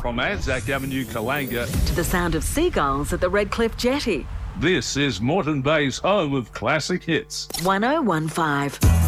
from Anzac Avenue, Kalanga, to the sound of seagulls at the Redcliffe Jetty. this is Moreton Bay's home of classic hits. 1015.